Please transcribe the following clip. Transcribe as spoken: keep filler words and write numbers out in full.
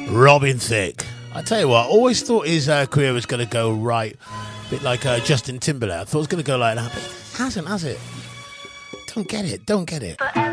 Robin Thicke. I tell you what, I always thought his uh, career was going to go right, a bit like uh, Justin Timberlake. I thought it was going to go like that, but it hasn't, has it? Don't get it, don't get it.